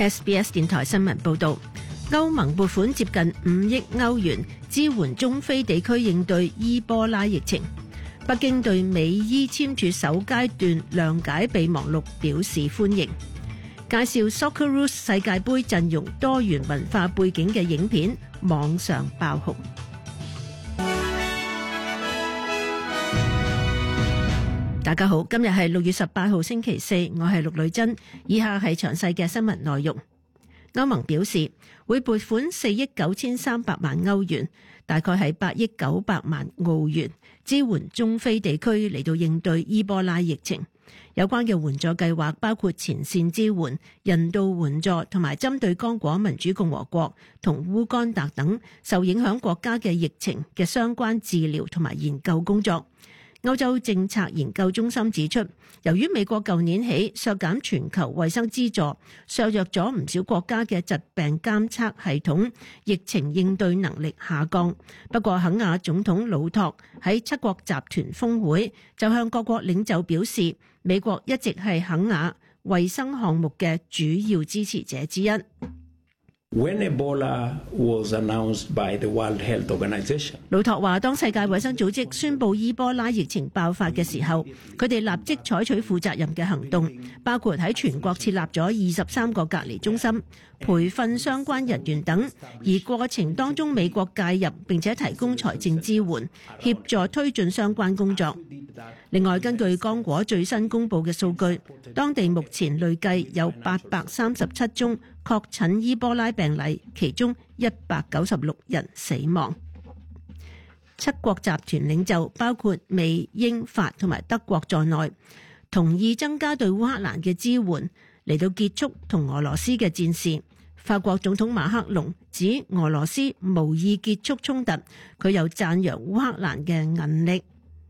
SBS 電台新聞報道，歐盟撥款接近5億歐元支援中非地區應對伊波拉疫情。北京對美伊簽署首階段諒解備忘錄表示歡迎。介紹 Socceroos 世界盃陣容多元文化背景嘅影片網上爆紅。大家好，今日係6月18號星期四，我係陸女珍。以下係詳細嘅新聞內容。歐盟表示會撥款4億9300萬歐元，大概係8億900萬澳元，支援中非地區嚟到應對伊波拉疫情。有關嘅援助計劃包括前線支援、人道援助同埋針對剛果民主共和國同烏干達等受影響國家嘅疫情嘅相關治療同埋研究工作。歐洲政策研究中心指出，由於美國舊年起削減全球衛生資助，削弱咗唔少國家嘅疾病監測系統，疫情應對能力下降。不過肯亞總統魯托喺七國集團峰會就向各國領袖表示，美國一直係肯亞衛生項目嘅主要支持者之一。 When Ebola was announced by the World Health Organization， 魯托話，當世界衛生組織宣布伊波拉疫情爆發嘅時候，佢哋立即採取負責任嘅行動，包括喺全國設立咗23個隔離中心，培訓相關人員等。而過程當中，美國介入並且提供財政支援，協助推進相關工作。另外，根據剛果最新公布嘅數據，當地目前累計有837宗確診伊波拉病例，其中196人死亡。七國集團領袖包括美、英、法同埋德國在內，同意增加對烏克蘭嘅支援，嚟到結束同俄羅斯嘅戰事。法國總統馬克龍指俄羅斯無意結束衝突，佢又讚揚烏克蘭嘅韌力。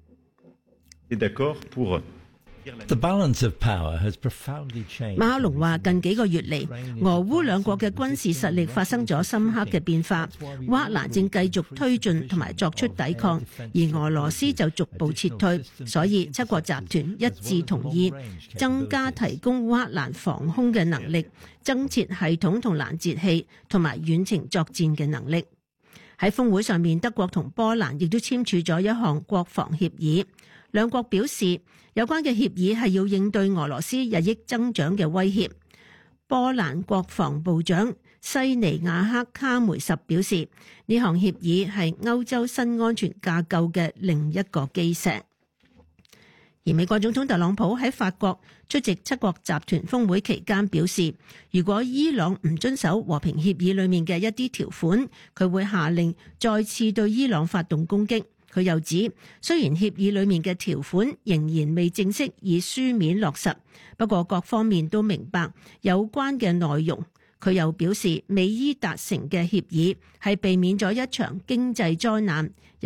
馬克龍話：近幾個月嚟，俄烏兩國嘅軍事實力發生咗深刻嘅變化，烏克蘭正繼續推進同埋作出抵抗，而俄羅斯就逐步撤退。所以七國集團一致同意增加提供烏克蘭防空嘅能力，增設系統同攔截器同埋遠程作戰嘅能力。喺峰會上面，德國同波蘭亦都簽署咗一項國防協議。兩國表示，有關嘅協議係要應對俄羅斯日益增長嘅威脅。波蘭國防部長西尼亞克卡梅什表示，呢項協議係歐洲新安全架構嘅另一個基石。而美國總統特朗普喺法國出席七國集團峰會期間表示，如果伊朗唔遵守和平協議裡面嘅一啲條款，佢會下令再次對伊朗發動攻擊。佢又指，雖然協議裡面嘅條款仍然未正式以書面落實，不過各方面都明白有關嘅內容。佢又表示，美伊達成嘅協議係避免咗一場經濟災難。